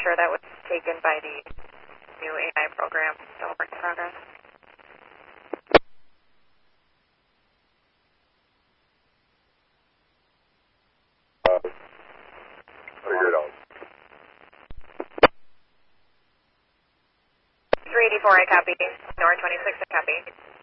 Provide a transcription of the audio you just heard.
sure that was taken by the new AI program. Still work in progress. Figured out. 384, I copy. Nor 26, I copy.